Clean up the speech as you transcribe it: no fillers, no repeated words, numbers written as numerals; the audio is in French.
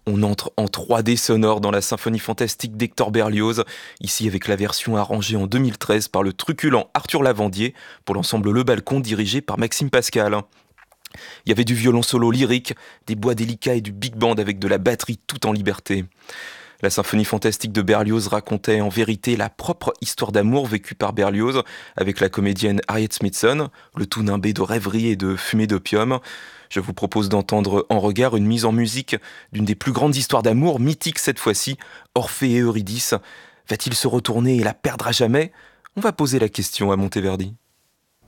On entre en 3D sonore dans la symphonie fantastique d'Hector Berlioz, ici avec la version arrangée en 2013 par le truculent Arthur Lavandier pour l'ensemble Le Balcon dirigé par Maxime Pascal. Il y avait du violon solo lyrique, des bois délicats et du big band avec de la batterie tout en liberté. La symphonie fantastique de Berlioz racontait en vérité la propre histoire d'amour vécue par Berlioz avec la comédienne Harriet Smithson, le tout nimbé de rêverie et de fumée d'opium. Je vous propose d'entendre en regard une mise en musique d'une des plus grandes histoires d'amour, mythiques cette fois-ci, Orphée et Eurydice. Va-t-il se retourner et la perdre à jamais? On va poser la question à Monteverdi.